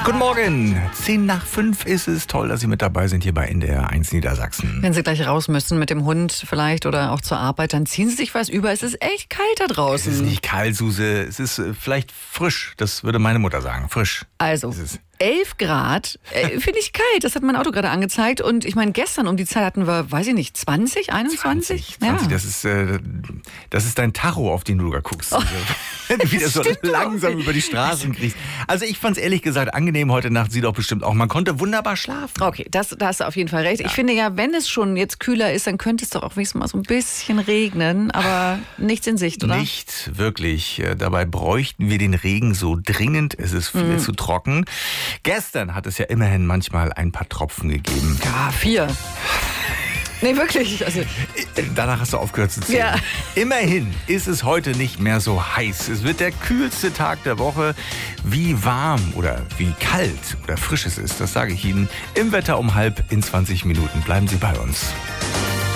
Guten Morgen. 10:05 ist es. Toll, dass Sie mit dabei sind hier bei NDR 1 Niedersachsen. Wenn Sie gleich raus müssen mit dem Hund vielleicht oder auch zur Arbeit, dann ziehen Sie sich was über. Es ist echt kalt da draußen. Es ist nicht kalt, Suse. Es ist vielleicht frisch. Das würde meine Mutter sagen. Frisch. Also, 11 Grad, finde ich kalt. Das hat mein Auto gerade angezeigt. Und ich meine, gestern um die Zeit hatten wir, weiß ich nicht, 20, 21? 20. Ja. Das ist dein Tacho, auf den du da guckst. Oh, wenn du wieder so langsam über die Straßen kriegst. Also ich fand es ehrlich gesagt angenehm heute Nacht. Sie doch bestimmt auch. Man konnte wunderbar schlafen. Okay, da hast du auf jeden Fall recht. Ja. Ich finde ja, wenn es schon jetzt kühler ist, dann könnte es doch auch wenigstens mal so ein bisschen regnen. Aber nichts in Sicht, oder? Nicht wirklich. Dabei bräuchten wir den Regen so dringend. Es ist viel zu trocken. Gestern hat es ja immerhin manchmal ein paar Tropfen gegeben. Ja, 4. Nee, wirklich. Also danach hast du aufgehört zu zählen. Ja. Immerhin ist es heute nicht mehr so heiß. Es wird der kühlste Tag der Woche. Wie warm oder wie kalt oder frisch es ist, das sage ich Ihnen im Wetter um 9:30 in 20 Minuten. Bleiben Sie bei uns.